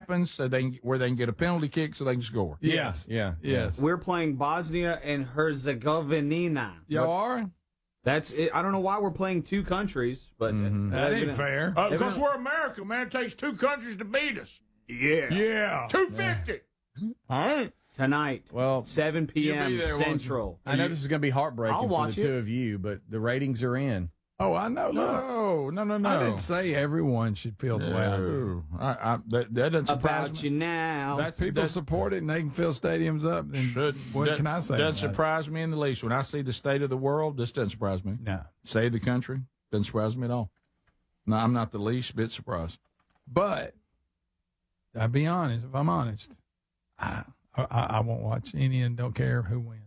happens so where they can get a penalty kick so they can score. Yes. Yeah. Yes. We're playing Bosnia and Herzegovina. Y'all are? That's it. I don't know why we're playing two countries, but That ain't fair. Because we're America, man. It takes two countries to beat us. Yeah. 250. All right. tonight, Well, 7 p.m. You'll be there, Central. I know this is going to be heartbreaking I'll for watch the two of you, but the ratings are in. Oh, I know. Look. No. I didn't say everyone should feel the way I do. No. That doesn't surprise About me. you now. People support it and they can fill stadiums up. Then what can I say? Doesn't about surprise me in the least. When I see the state of the world, this doesn't surprise me. it? No. Save the country doesn't surprise me at all. No, I'm not the least bit surprised. But I'll be honest. If I'm honest, I won't watch any and don't care who wins.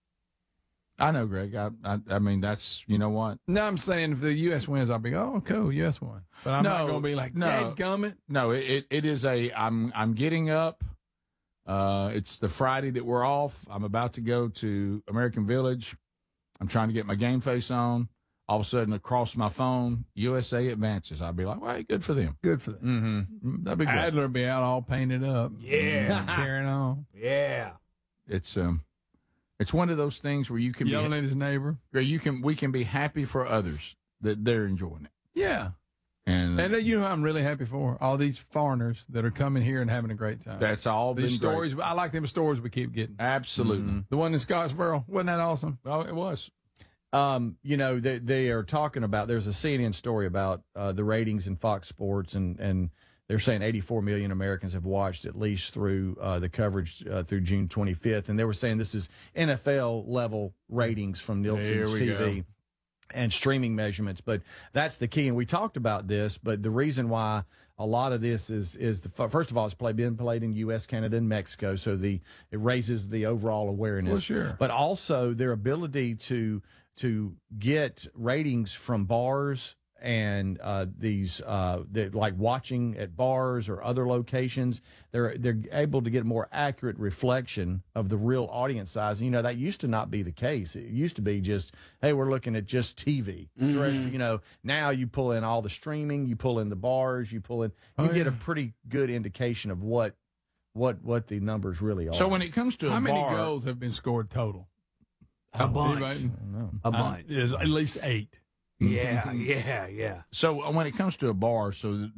I know, Greg. I mean, that's, you know what? No, I'm saying if the U.S. wins, I'll be, oh, cool, U.S. won. But I'm not going to be like, dadgummit. No, it is I'm getting up. It's the Friday that we're off. I'm about to go to American Village. I'm trying to get my game face on. All of a sudden, across my phone, USA advances. I'll be like, well, hey, good for them. Good for them. Mm-hmm. That'd be good. Adler will be out all painted up. Yeah. Carrying on. Yeah. It's one of those things where you can Yelling at his neighbor. we can be happy for others that they're enjoying it. Yeah. And you know who I'm really happy for? All these foreigners that are coming here and having a great time. that's all These been great. stories. I like them stories we keep getting. Absolutely. The one in Scottsboro, wasn't that awesome? Oh, it was. You know, they are talking about, there's a CNN story about the ratings in Fox Sports, and they're saying 84 million Americans have watched at least through the coverage through June 25th. And they were saying this is NFL level ratings from Nielsen's TV and streaming measurements. But that's the key. And we talked about this, but the reason why a lot of this is first of all, it's been played in U.S., Canada, and Mexico. So it raises the overall awareness. Well, sure. But also their ability to get ratings from bars and these like watching at bars or other locations, they're able to get a more accurate reflection of the real audience size. And, you know, that used to not be the case. It used to be just, hey, we're looking at just TV. Terrestrial, you know, now you pull in all the streaming, you pull in the bars, you get a pretty good indication of what the numbers really are. So when it comes to How many bar, goals have been scored total? A bunch. Anybody? A bunch. There's at least 8. Yeah. So when it comes to a bar,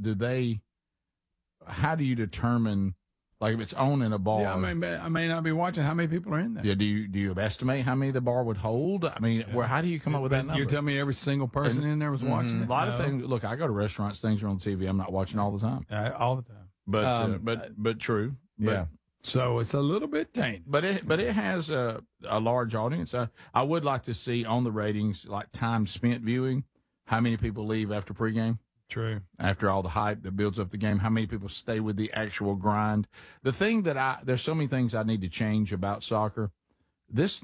how do you determine, like, if it's owned in a bar? Yeah, I may not be watching how many people are in there. Yeah, do you estimate how many the bar would hold? I mean, how do you come up with that number? You're telling me every single person in there was watching A it? lot of things. Look, I go to restaurants, things are on TV. I'm not watching all the time. All the time. But true. yeah. So it's a little bit tainted. But it has a large audience. I would like to see on the ratings, like time spent viewing, how many people leave after pregame, True. after all the hype that builds up the game, how many people stay with the actual grind. The thing there's so many things I need to change about soccer. This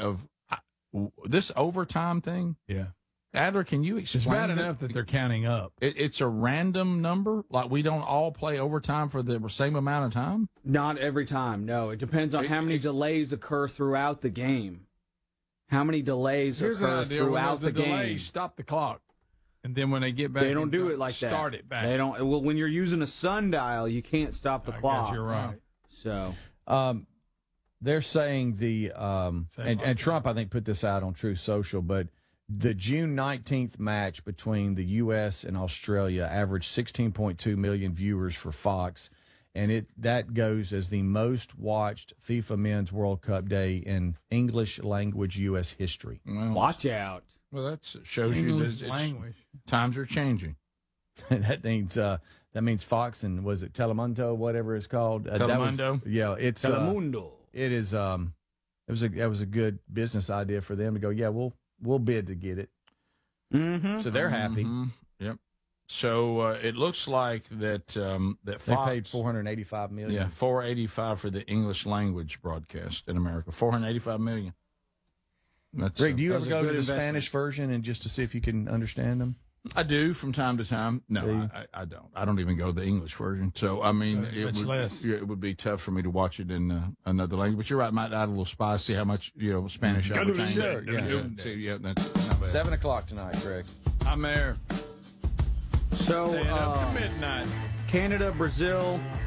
overtime thing. Yeah. Adler, can you explain? It's bad enough that they're counting up. It's a random number. Like, we don't all play overtime for the same amount of time. Not every time, no. It depends on how many delays occur throughout the game. How many delays Here's an occur idea. throughout the When there's a delay, game. stop the clock. And then when they get back, They don't do it like that. Start it back. They don't. Well, when you're using a sundial, you can't stop the I clock. guess you're right. So They're saying and Trump, I think, put this out on Truth Social, but the June 19th match between the U.S. and Australia averaged 16.2 million viewers for Fox, and that goes as the most watched FIFA Men's World Cup day in English language U.S. history. Well, watch out. Well, that shows you English that language. times are changing. that means Fox and was it Telemundo, whatever it's called? Telemundo? It's Telemundo. It is. That was a good business idea for them to go. Yeah, we'll bid to get it. Mm-hmm. So they're happy. Mm-hmm. Yep. So it looks like that They Fox paid $485 million. Yeah, $485 for the English language broadcast in America. $485 million. That's Rick, do you ever a go to good the investment. Spanish version and just to see if you can understand them? I do from time to time. No, I don't. I don't even go to the English version. So I mean, it would be tough for me to watch it in another language. But you're right, might add a little spice. See how much Spanish I retain. Sure, Yeah, that's not bad. 7 o'clock tonight, Greg. I'm there. So Staying up to midnight. Canada, Brazil,